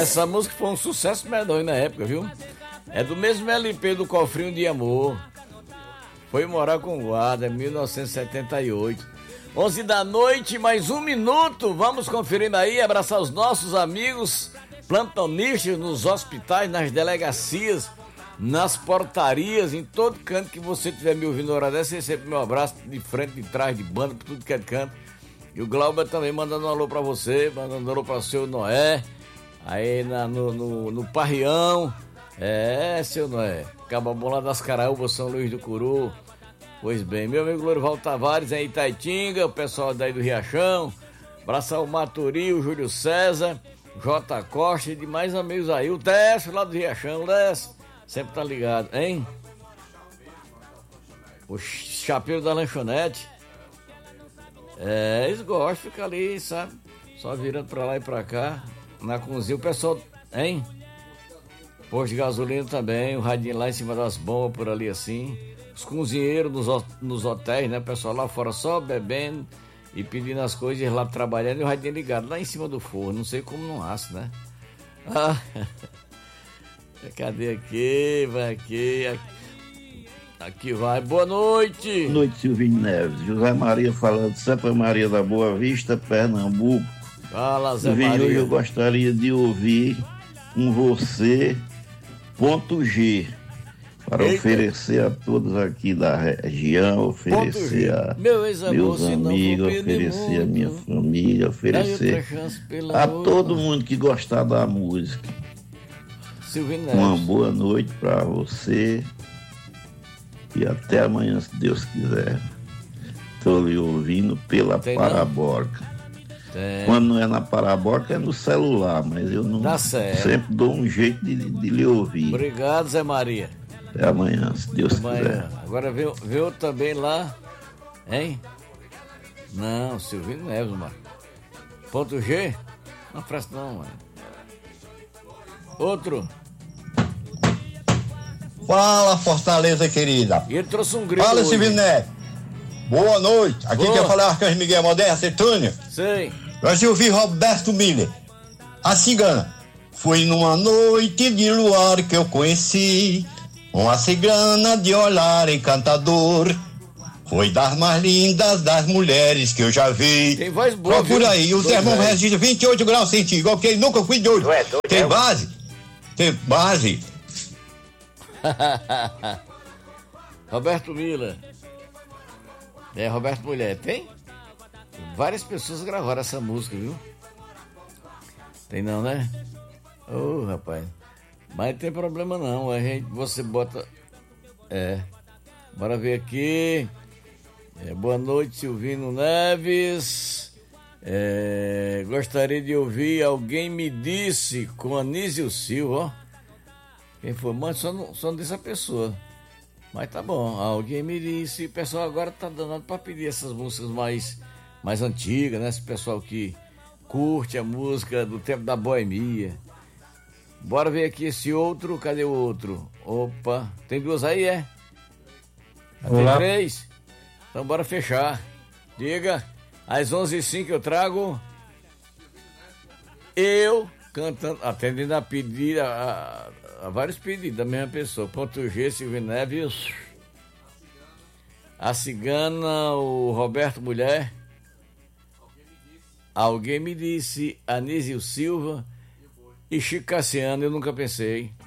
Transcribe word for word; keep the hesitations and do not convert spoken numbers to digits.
Essa música foi um sucesso medonho na época, viu? É do mesmo L P do Cofrinho de Amor. Foi morar com guarda, mil novecentos e setenta e oito. onze da noite, mais um minuto. Vamos conferindo aí, abraçar os nossos amigos plantonistas nos hospitais, nas delegacias, nas portarias, em todo canto que você estiver me ouvindo na hora dessa. Recebe meu abraço de frente, de trás, de banda, por tudo que é canto. E o Glauber também mandando um alô pra você, mandando um alô pra seu Noé, aí na, no, no, no Parrião. É, seu Noé, Cababom lá das Caraúbas, São Luís do Curu. Pois bem, meu amigo Lorival Tavares em Itaitinga, o pessoal daí do Riachão, abraçar o Maturi, o Júlio César, J. Costa e demais amigos aí, o Décio lá do Riachão, o Décio, sempre tá ligado, hein? O Chapeiro da Lanchonete, é, eles gostam, fica ali, sabe, só virando pra lá e pra cá, na cozinha, o pessoal, hein? Posto de gasolina também, o radinho lá em cima das bombas, por ali assim. Os cozinheiros nos, nos hotéis, né? O pessoal lá fora só bebendo e pedindo as coisas lá trabalhando e o radinho ligado lá em cima do forno. Não sei como não assa, né? Ah, cadê aqui? Vai aqui, aqui. Aqui vai. Boa noite. Boa noite, Silvinho Neves. José Maria falando de Santa Maria da Boa Vista, Pernambuco. Fala, Zé Silvinho, Maria. hoje eu gostaria de ouvir um Você ponto G para Eita. oferecer a todos aqui da região, oferecer a Meu meus amigos, oferecer a minha família, oferecer a todo mundo que gostar da música. Uma boa noite para você e até amanhã, se Deus quiser. Estou lhe ouvindo pela Tem parabólica. Não? Quando não é na parabólica é no celular, mas eu não tá certo. Sempre dou um jeito de, de lhe ouvir. Obrigado, Zé Maria. Até amanhã, se Deus Até quiser. Amanhã. Agora viu, viu também lá, hein? Não, Silvino Neves, mano. Ponto G? Não presta não, mano. Outro. Fala, Fortaleza querida. E ele trouxe um grito. Fala, Silvino Neves. Boa noite. Aqui quem fala é Arcanjo Miguel Moderna, Setúnia. Sim. Nós eu ouvi Roberto Miller, a cigana. Foi numa noite de luar que eu conheci uma cigana de olhar encantador. Foi das mais lindas das mulheres que eu já vi. Tem voz boa. Procura aí, o termômetro registra vinte e oito graus centígrados, ok? Nunca fui doido. É doido, Tem é? base? Tem base. Roberto Miller. É, Roberto Mulher, tem? Várias pessoas gravaram essa música, viu? Tem não, né? Ô, oh, rapaz. Mas não tem problema não, a gente, você bota... É, bora ver aqui. É, boa noite, Silvino Neves. É, gostaria de ouvir Alguém Me Disse, com Anísio Silva, ó. Quem foi? Mas só não, só não disse a pessoa. Mas tá bom, Alguém Me Disse. O pessoal agora tá danado pra pedir essas músicas mais, mais antigas, né? Esse pessoal que curte a música do tempo da boemia. Bora ver aqui esse outro. Cadê o outro? Opa, tem duas aí, é? Tem três? Então bora fechar. Diga, às onze e cinco eu trago eu cantando, atendendo a pedir a, a, a vários pedidos da mesma pessoa. Ponto G, Silvio Neves, a cigana, o Roberto Mulher, Alguém Me Disse, Anísio Silva e Chico Cassiano. Eu nunca pensei.